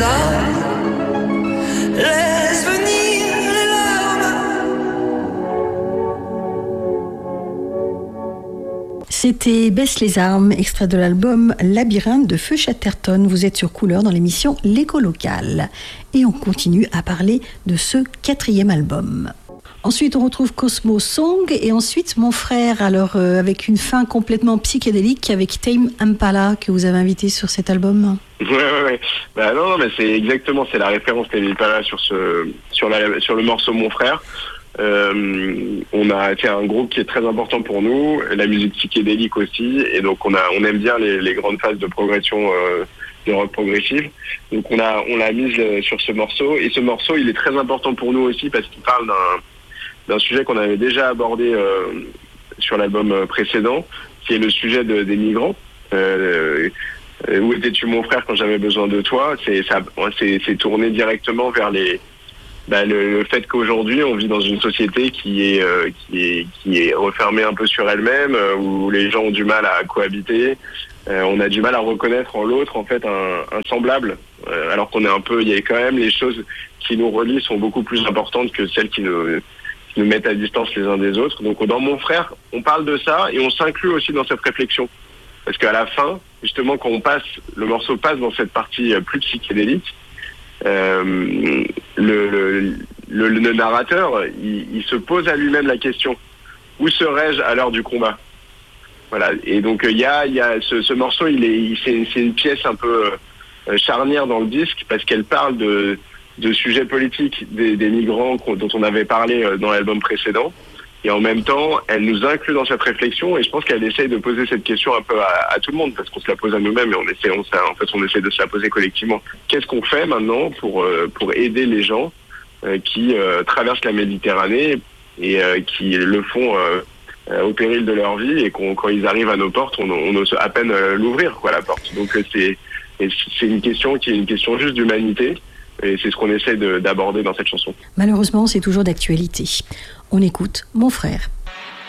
armes, laisse venir les larmes. C'était Baisse les armes, extrait de l'album Labyrinthe de Feu Chatterton. Vous êtes sur Couleur dans l'émission L'écho local. Et on continue à parler de ce 4e album. Ensuite, on retrouve Cosmo Song et ensuite Mon Frère, alors avec une fin complètement psychédélique avec Tame Impala que vous avez invité sur cet album. Ouais. Bah non, mais c'est la référence Tame Impala sur le morceau Mon Frère. On a été un groupe qui est très important pour nous, la musique psychédélique aussi, et donc on aime bien les grandes phases de progression de rock progressif. Donc on l'a mise sur ce morceau, et ce morceau il est très important pour nous aussi parce qu'il parle d'un sujet qu'on avait déjà abordé sur l'album précédent, qui est le sujet des migrants. Où étais-tu mon frère quand j'avais besoin de toi? C'est tourné directement vers le fait qu'aujourd'hui on vit dans une société qui est refermée un peu sur elle-même, où les gens ont du mal à cohabiter. On a du mal à reconnaître en l'autre en fait un semblable, alors qu'on est il y a quand même les choses qui nous relient sont beaucoup plus importantes que celles qui nous mettent à distance les uns des autres. Donc dans Mon Frère, on parle de ça et on s'inclut aussi dans cette réflexion. Parce qu'à la fin, justement, quand le morceau passe dans cette partie plus psychédélique, le narrateur, il se pose à lui-même la question: où serais-je à l'heure du combat? Voilà. Et donc il y a ce morceau, c'est une pièce un peu charnière dans le disque parce qu'elle parle de sujets politiques des migrants dont on avait parlé dans l'album précédent. Et en même temps, elle nous inclut dans cette réflexion et je pense qu'elle essaye de poser cette question un peu à tout le monde parce qu'on se la pose à nous-mêmes et on essaie de se la poser collectivement. Qu'est-ce qu'on fait maintenant pour aider les gens qui traversent la Méditerranée et qui le font au péril de leur vie et quand ils arrivent à nos portes, on ose à peine l'ouvrir, la porte. Donc c'est une question qui est une question juste d'humanité. Et c'est ce qu'on essaie d'aborder dans cette chanson. Malheureusement, c'est toujours d'actualité. On écoute Mon Frère.